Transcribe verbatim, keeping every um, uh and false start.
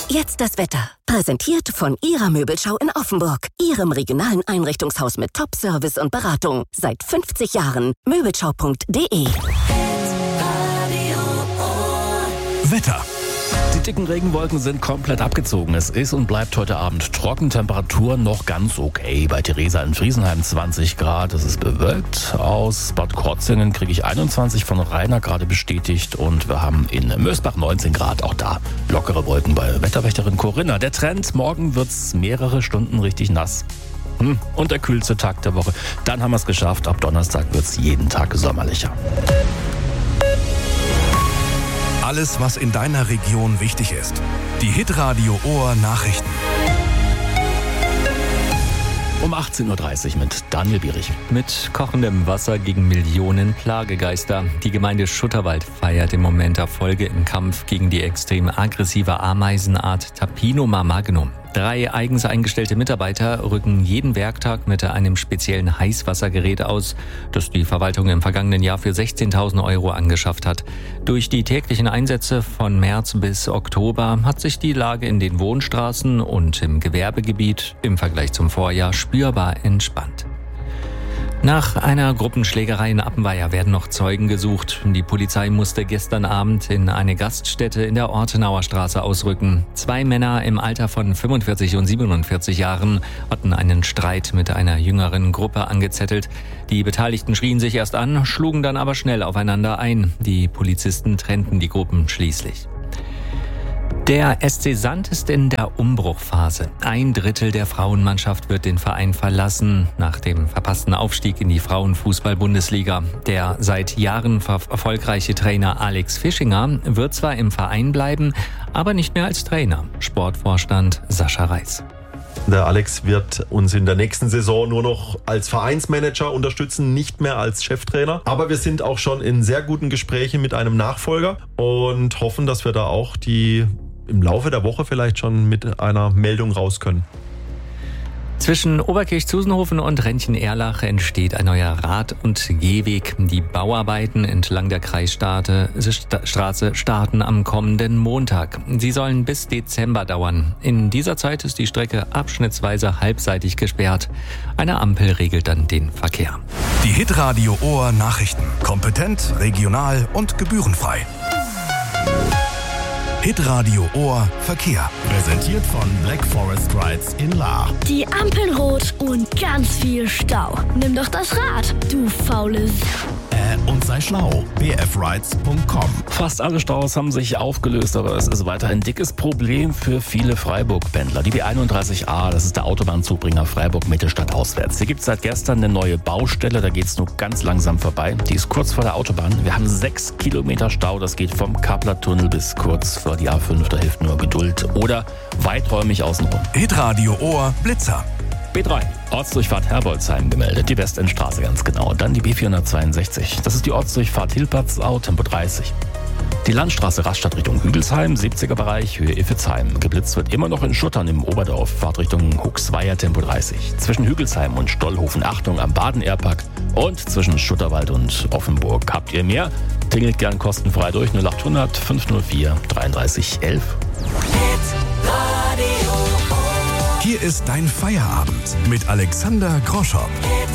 Jetzt das Wetter. Präsentiert von Ihrer Möbelschau in Offenburg. Ihrem regionalen Einrichtungshaus mit Top-Service und Beratung. Seit fünfzig Jahren. Möbelschau punkt de. Wetter. Die dicken Regenwolken sind komplett abgezogen. Es ist und bleibt heute Abend trocken. Temperaturen noch ganz okay. Bei Theresa in Friesenheim zwanzig Grad. Es ist bewölkt. Aus Bad Krotzingen kriege ich einundzwanzig, von Rainer gerade bestätigt. Und wir haben in Mösbach neunzehn Grad. Auch da lockere Wolken bei Wetterwächterin Corinna. Der Trend, morgen wird's mehrere Stunden richtig nass. Hm, und der kühlste Tag der Woche. Dann haben wir es geschafft. Ab Donnerstag wird's jeden Tag sommerlicher. Alles, was in deiner Region wichtig ist. Die Hitradio Ohr Nachrichten. Um achtzehn Uhr dreißig mit Daniel Bierich. Mit kochendem Wasser gegen Millionen Plagegeister. Die Gemeinde Schutterwald feiert im Moment Erfolge im Kampf gegen die extrem aggressive Ameisenart Tapinoma magnum. Drei eigens eingestellte Mitarbeiter rücken jeden Werktag mit einem speziellen Heißwassergerät aus, das die Verwaltung im vergangenen Jahr für sechzehntausend Euro angeschafft hat. Durch die täglichen Einsätze von März bis Oktober hat sich die Lage in den Wohnstraßen und im Gewerbegebiet im Vergleich zum Vorjahr spürbar entspannt. Nach einer Gruppenschlägerei in Appenweier werden noch Zeugen gesucht. Die Polizei musste gestern Abend in eine Gaststätte in der Ortenauer Straße ausrücken. Zwei Männer im Alter von fünfundvierzig und siebenundvierzig Jahren hatten einen Streit mit einer jüngeren Gruppe angezettelt. Die Beteiligten schrien sich erst an, schlugen dann aber schnell aufeinander ein. Die Polizisten trennten die Gruppen schließlich. Der S C Sand ist in der Umbruchphase. Ein Drittel der Frauenmannschaft wird den Verein verlassen, nach dem verpassten Aufstieg in die Frauenfußball-Bundesliga. Der seit Jahren erfolgreiche Trainer Alex Fischinger wird zwar im Verein bleiben, aber nicht mehr als Trainer. Sportvorstand Sascha Reis. Der Alex wird uns in der nächsten Saison nur noch als Vereinsmanager unterstützen, nicht mehr als Cheftrainer. Aber wir sind auch schon in sehr guten Gesprächen mit einem Nachfolger und hoffen, dass wir da auch die im Laufe der Woche vielleicht schon mit einer Meldung raus können. Zwischen Oberkirch-Zusenhofen und Rentchen-Erlach entsteht ein neuer Rad- und Gehweg. Die Bauarbeiten entlang der Kreisstraße starten am kommenden Montag. Sie sollen bis Dezember dauern. In dieser Zeit ist die Strecke abschnittsweise halbseitig gesperrt. Eine Ampel regelt dann den Verkehr. Die Hitradio Ohr Nachrichten. Kompetent, regional und gebührenfrei. Hitradio Ohr Verkehr. Präsentiert von Black Forest Rides in Lahr. Die Ampeln rot und ganz viel Stau. Nimm doch das Rad, du faules. Äh, und sei schlau. b f rides punkt com. Fast alle Staus haben sich aufgelöst, aber es ist weiter ein dickes Problem für viele Freiburg-Pendler. Die B einunddreißig A, das ist der Autobahnzubringer Freiburg-Mittelstadt auswärts. Hier gibt es seit gestern eine neue Baustelle, da geht es nur ganz langsam vorbei. Die ist kurz vor der Autobahn. Wir haben sechs Kilometer Stau, das geht vom Kappler-Tunnel bis kurz vor die A fünf, da hilft nur Geduld oder weiträumig außenrum. Hitradio Ohr Blitzer. B drei, Ortsdurchfahrt Herbolzheim gemeldet, die Westendstraße ganz genau. Dann die B vierhundertzweiundsechzig, das ist die Ortsdurchfahrt Hilpertsau, Tempo dreißig. Die Landstraße Rastatt Richtung Hügelsheim, siebziger Bereich, Höhe Iffezheim. Geblitzt wird immer noch in Schuttern im Oberdorf, Fahrt Richtung Huxweier, Tempo dreißig. Zwischen Hügelsheim und Stollhofen, Achtung am Baden-Airpark. Und zwischen Schutterwald und Offenburg. Habt ihr mehr? Tingelt gern kostenfrei durch null achthundert fünfhundertvier dreiunddreißig elf. Hier ist dein Feierabend mit Alexander Groschow.